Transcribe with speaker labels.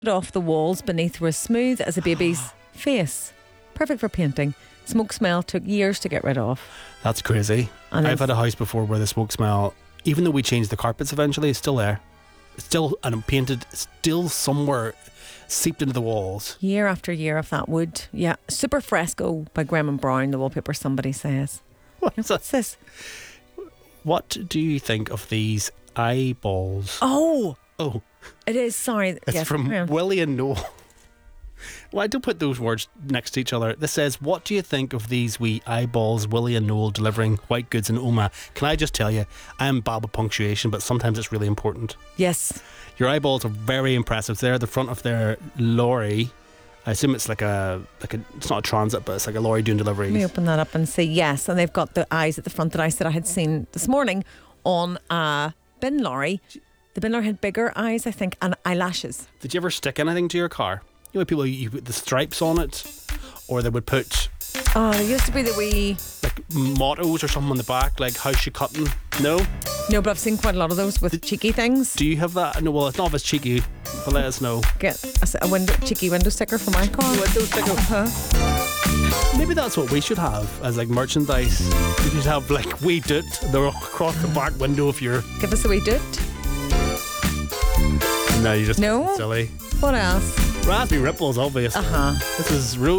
Speaker 1: off the walls beneath were as smooth as a baby's face. Perfect for painting. Smoke smell took years to get rid of.
Speaker 2: That's crazy.
Speaker 1: And
Speaker 2: I've had a house before where the smoke smell, even though we changed the carpets eventually, it's still there. It's still unpainted, still somewhere seeped into the walls.
Speaker 1: Year after year of that wood. Yeah. Super Fresco by Graham and Brown, the wallpaper, somebody says.
Speaker 2: What's
Speaker 1: this?
Speaker 2: What do you think of these eyeballs?
Speaker 1: Oh,
Speaker 2: Oh,
Speaker 1: it is. Sorry.
Speaker 2: it's
Speaker 1: Yes,
Speaker 2: from
Speaker 1: carry on.
Speaker 2: Willie and Noel. Well, I don't put those words next to each other. This says, what do you think of these wee eyeballs, Willie and Noel delivering white goods in Oma? Can I just tell you, I am bad with punctuation, but sometimes it's really important.
Speaker 1: Yes.
Speaker 2: Your eyeballs are very impressive. They're at the front of their lorry. I assume it's like a it's not a transit, but it's like a lorry doing deliveries.
Speaker 1: Let me open that up and see. Yes, and they've got the eyes at the front that I said I had seen this morning on a bin lorry. The bin lorry had bigger eyes, I think, and eyelashes.
Speaker 2: Did you ever stick anything to your car? You know, people, you put the stripes on it, or they would put
Speaker 1: Oh, there used to be the wee...
Speaker 2: like mottos or something on the back, like "How's she cutting?" No?
Speaker 1: No, but I've seen quite a lot of those with cheeky things.
Speaker 2: Do you have that? No, well, it's not if it's cheeky, but let us know.
Speaker 1: Get cheeky window sticker for my car.
Speaker 2: Window sticker.
Speaker 1: Uh-huh.
Speaker 2: Maybe that's what we should have as like merchandise. We should have like "We Doot" they're across the back window if you're.
Speaker 1: Give us a wee doot.
Speaker 2: No, you just
Speaker 1: No?
Speaker 2: silly.
Speaker 1: What else?
Speaker 2: Raspberry Ripples, obviously.
Speaker 1: Uh-huh.
Speaker 2: This is Rose.